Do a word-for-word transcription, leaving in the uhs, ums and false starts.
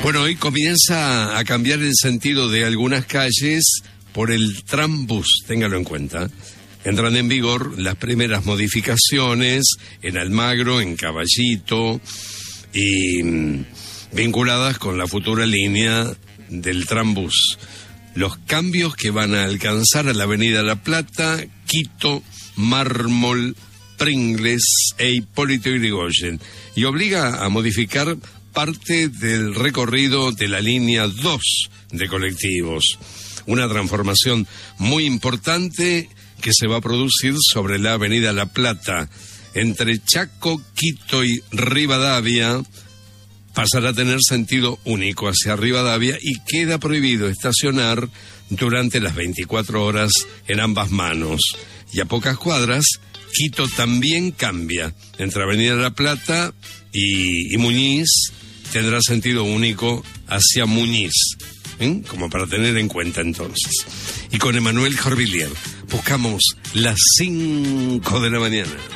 Bueno, hoy comienza a cambiar el sentido de algunas calles por el trambús, téngalo en cuenta. Entran en vigor las primeras modificaciones en Almagro, en Caballito, y mmm, vinculadas con la futura línea del trambús. Los cambios que van a alcanzar a la Avenida La Plata, Quito, Mármol, Pringles e Hipólito Yrigoyen, y obliga a modificar parte del recorrido de la línea dos de colectivos. Una transformación muy importante que se va a producir sobre la Avenida La Plata. Entre Chaco, Quito y Rivadavia pasará a tener sentido único hacia Rivadavia y queda prohibido estacionar durante las veinticuatro horas en ambas manos. Y a pocas cuadras, Quito también cambia. Entre Avenida La Plata y, y Muñiz tendrá sentido único hacia Muñiz, ¿eh? Como para tener en cuenta entonces. Y con Emanuel Jorvillier buscamos las cinco de la mañana.